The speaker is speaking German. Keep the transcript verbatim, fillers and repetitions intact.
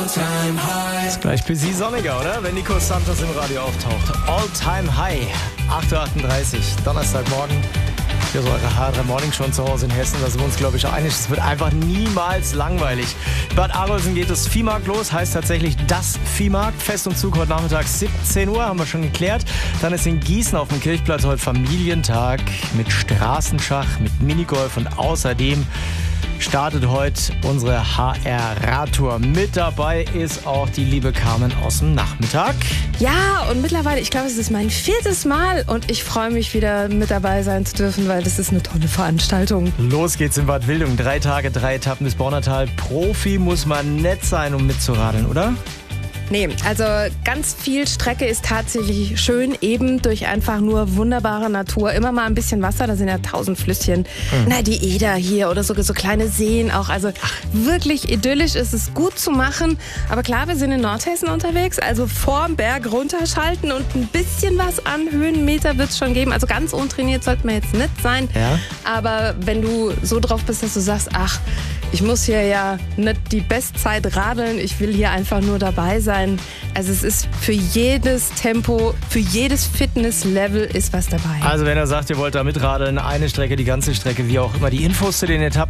Ist gleich ein bisschen sonniger, oder? Wenn Nico Santos im Radio auftaucht. All Time High. acht Uhr achtunddreißig, Donnerstagmorgen. Hier ist eure H drei Morning schon zu Hause in Hessen. Da sind wir uns, glaube ich, einig. Es wird einfach niemals langweilig. Bad Arolsen geht das Viehmarkt los. Heißt tatsächlich das Viehmarkt. Fest und Zug heute Nachmittag siebzehn Uhr. Haben wir schon geklärt. Dann ist in Gießen auf dem Kirchplatz heute Familientag mit Straßenschach, mit Minigolf. Und außerdem startet heute unsere H R-Radtour. Mit dabei ist auch die liebe Carmen aus dem Nachmittag. Ja, und mittlerweile, ich glaube, es ist mein viertes Mal und ich freue mich wieder mit dabei sein zu dürfen, weil das ist eine tolle Veranstaltung. Los geht's in Bad Wildung. Drei Tage, drei Etappen bis Bornertal. Profi muss man nett sein, um mitzuradeln, oder? Nee, also ganz viel Strecke ist tatsächlich schön, eben durch einfach nur wunderbare Natur. Immer mal ein bisschen Wasser, da sind ja tausend Flüsschen. Mhm. Na, die Eder hier oder so, so kleine Seen auch. Also wirklich idyllisch, ist es gut zu machen. Aber klar, wir sind in Nordhessen unterwegs, also vorm Berg runterschalten und ein bisschen was an Höhenmeter wird es schon geben. Also ganz untrainiert sollten wir jetzt nicht sein. Ja. Aber wenn du so drauf bist, dass du sagst, ach, ich muss hier ja nicht die Bestzeit radeln, ich will hier einfach nur dabei sein. Also es ist für jedes Tempo, für jedes Fitnesslevel ist was dabei. Also wenn ihr sagt, ihr wollt da mitradeln, eine Strecke, die ganze Strecke, wie auch immer, die Infos zu den Etappen